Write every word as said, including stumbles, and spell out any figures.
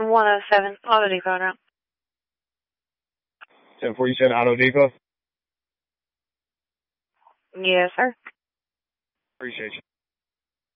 one oh seven, Auto Depot route. ten forty-seven Auto Depot? Yes, sir. Appreciate you.